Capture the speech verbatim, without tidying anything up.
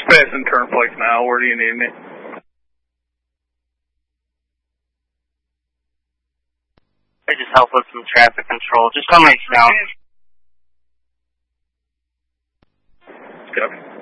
passing Turnpike now. Where do you need me? I just help with some traffic control. Just come right down. Copy.